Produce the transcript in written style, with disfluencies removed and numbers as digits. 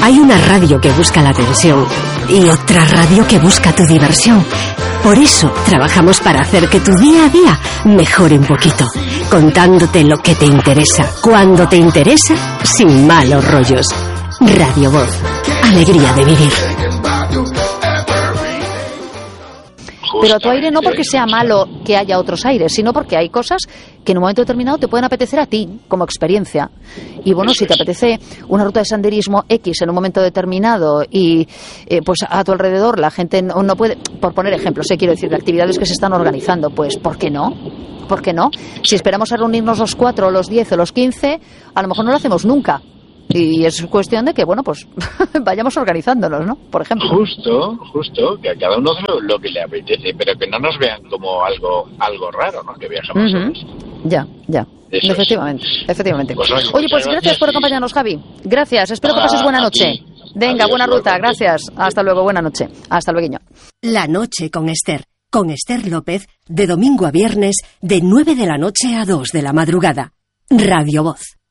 Hay una radio que busca la atención y otra radio que busca tu diversión. Por eso trabajamos para hacer que tu día a día mejore un poquito, contándote lo que te interesa, cuando te interesa, sin malos rollos. Radio Voz, alegría de vivir. Pero tu aire no porque sea malo que haya otros aires, sino porque hay cosas que en un momento determinado te pueden apetecer a ti como experiencia. Y bueno, si te apetece una ruta de senderismo X en un momento determinado y pues a tu alrededor la gente no puede, por poner ejemplos, quiero decir, de actividades que se están organizando, pues ¿por qué no? ¿Por qué no? Si esperamos a reunirnos los 4, los 10 o los 15, a lo mejor no lo hacemos nunca. Y es cuestión de que, bueno, pues vayamos organizándonos, ¿no? Por ejemplo. Justo, que a cada uno hace lo que le apetece, pero que no nos vean como algo raro, ¿no? Que viajamos solos. Ya. Eso Efectivamente. Pues, oye, pues gracias por acompañarnos, Javi. Gracias, espero que pases buena noche. Venga, buena ruta, gracias. Hasta luego, buena noche. Hasta luego. La noche con Esther López, de domingo a viernes, de 9 de la noche a 2 de la madrugada. Radio Voz.